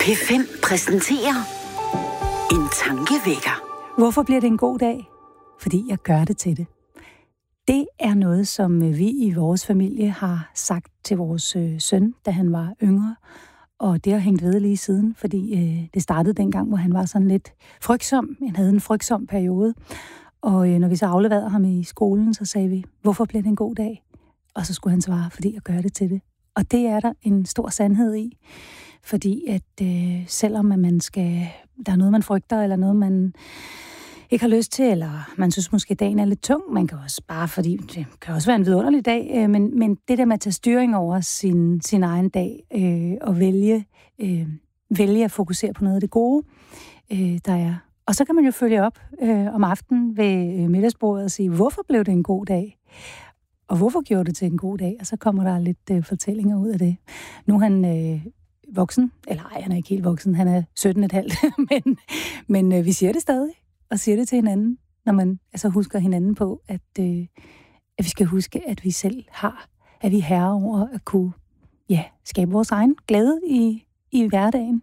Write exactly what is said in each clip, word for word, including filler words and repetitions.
P fem præsenterer en tankevækker. Hvorfor bliver det en god dag? Fordi jeg gør det til det. Det er noget, som vi i vores familie har sagt til vores øh, søn, da han var yngre. Og det har hængt ved lige siden, fordi øh, det startede dengang, hvor han var sådan lidt frygtsom. Han havde en frygtsom periode. Og øh, når vi så afleverede ham i skolen, så sagde vi, hvorfor bliver det en god dag? Og så skulle han svare, fordi jeg gør det til det. Og det er der en stor sandhed i. Fordi at øh, selvom at man skal, der er noget, man frygter, eller noget, man ikke har lyst til, eller man synes måske, at dagen er lidt tung, man kan også bare, fordi det kan også være en vidunderlig dag, øh, men, men det der med at tage styring over sin, sin egen dag, øh, og vælge, øh, vælge at fokusere på noget af det gode, øh, der er. Og så kan man jo følge op øh, om aftenen ved øh, middagsbordet og sige, hvorfor blev det en god dag? Og hvorfor gjorde det til en god dag? Og så kommer der lidt øh, fortællinger ud af det. Nu er han øh, voksen, eller ej, han er ikke helt voksen, han er sytten komma fem, men, men øh, vi siger det stadig, og siger det til hinanden, når man altså husker hinanden på, at, øh, at vi skal huske, at vi selv har, at vi er herre over at kunne ja, skabe vores egen glæde i, i hverdagen.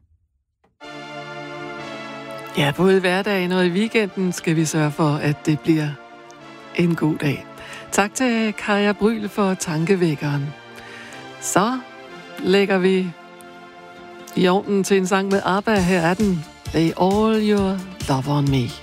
Ja, både i hverdagen og i weekenden skal vi sørge for, at det bliver en god dag. Tak til Kaja Bryl for tankevækkeren. Så lægger vi i ovnen til en sang med ABBA. Her er den. Lay all your love on me.